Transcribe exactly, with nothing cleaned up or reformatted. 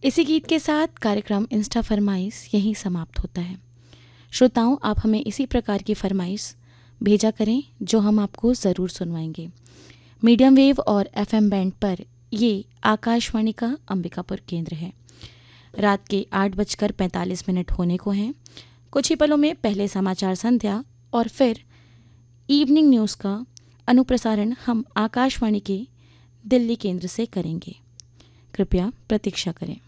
इसी गीत के साथ कार्यक्रम इंस्टा फरमाइश यहीं समाप्त होता है। श्रोताओं, आप हमें इसी प्रकार की फरमाइश भेजा करें जो हम आपको ज़रूर सुनवाएंगे। मीडियम वेव और एफएम बैंड पर ये आकाशवाणी का अंबिकापुर केंद्र है। रात के आठ बजकर पैंतालीस मिनट होने को हैं। कुछ ही पलों में पहले समाचार संध्या और फिर इवनिंग न्यूज़ का अनुप्रसारण हम आकाशवाणी के दिल्ली केंद्र से करेंगे। कृपया प्रतीक्षा करें।